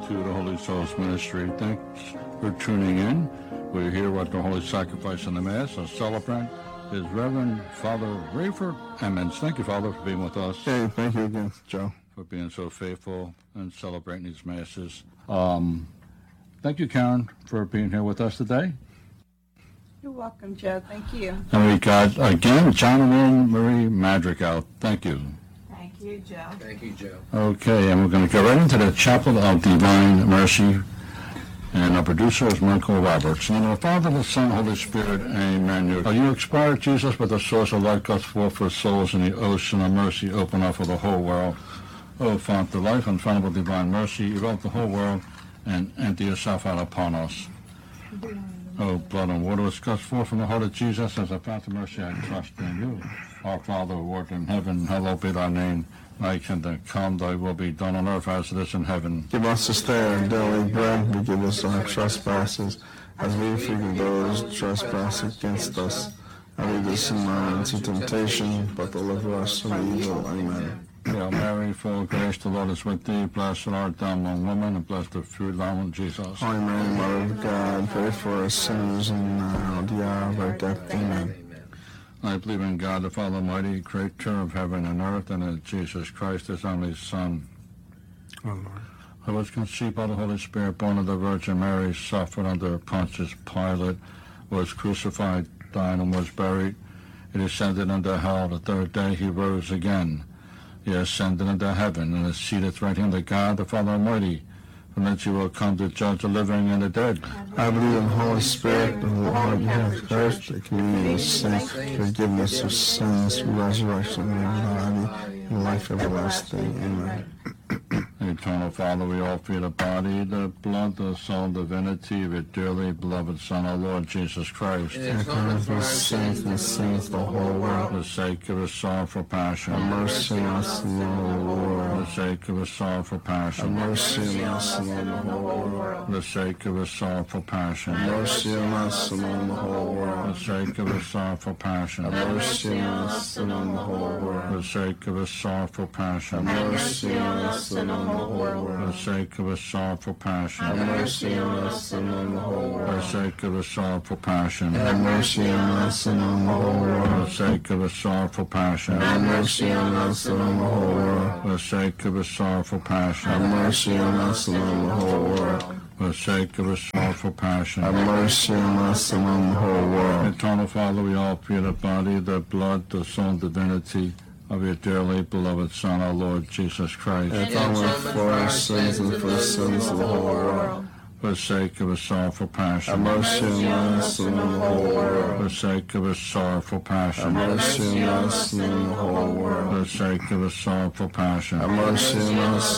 to the Holy Souls Ministry. Thanks for tuning in. We're here at the Holy Sacrifice and the Mass. Our celebrant is Reverend Father Rayford Emmons. Thank you, Father, for being with us. Hey, thank you again, Joe. For being so faithful and celebrating these Masses. Thank you, Karen, for being here with us today. You're welcome, Joe. Thank you. And we got, again, John and Ann Marie Madrigal. Thank you. Thank you, Joe. Thank you, Joe. Okay, and we're going to go right into the Chapel of Divine Mercy. And our producer is Michael Roberts. In the name of the Father, the Son, Holy Spirit, Amen. You expired, Jesus, with the source of life goes forth for souls in the ocean of mercy open up for the whole world. O fount of life, unfathomable divine mercy, evoke the whole world and empty yourself out upon us. O blood and water which goes forth from the heart of Jesus, as a fount of mercy I trust in you. Our Father who art in heaven, hallowed be thy name. Thy kingdom come, thy will be done on earth as it is in heaven. Give us this day our daily bread, forgive us our trespasses, as we forgive those who trespass against us. And lead us not into temptation, but deliver us from evil. Amen. Hail Mary, full of grace, the Lord is with thee. Blessed art thou among women, and blessed the fruit of thy womb, Jesus. Holy Mary, Mother of God, pray for us sinners, and now at the hour of our death. Amen. I believe in God, the Father Almighty, creator of heaven and earth, and in Jesus Christ, his only Son, Oh, Lord. who was conceived by the Holy Spirit, born of the Virgin Mary, suffered under Pontius Pilate, was crucified, died, and was buried. He descended into hell. The third day he rose again. He ascended into heaven, and is seated at the right hand of God, the Father Almighty. From thence he will come to judge the living and the dead. I believe in the Holy Spirit, the Lord of Christ, the communion of saints, forgiveness of sins, resurrection of the body, and life everlasting. Amen. Eternal Father, we offer you the body, the blood, the soul, and divinity of your dearly beloved Son, our Lord Jesus Christ. And come for the saints and saints of the whole world. For the sake of his sorrowful passion. Have mercy on us and on the whole For world. the sake of his sorrowful Have passion. mercy on us and on the whole world. For the sake of his sorrowful passion. Have mercy on us and on the whole For world. the sake of his sorrowful passion. Have mercy on us and on the whole For world. the sake of his sorrowful passion. Have mercy on us and on the whole For the world. sake of his sorrowful passion. Have mercy on us and on the whole For the world. sake of his sorrowful passion. Have mercy on us and on the whole For the world. sake of his sorrowful passion. Have mercy on us and on the whole world. For the sake of his sorrowful passion. Have mercy on us and on the whole world. For the sake of his sorrowful passion. Have mercy on us and on the whole world. Eternal Father, we offer you the body, the blood, the soul, and divinity of your dearly beloved Son, our Lord Jesus Christ. Atonement for our sins and for the sins of the whole world. For the sake of his sorrowful Have passion. mercy on us and on the whole For world. the sake of his sorrowful Have passion. mercy on us and on the whole For world. the sake of his sorrowful passion. Have mercy on us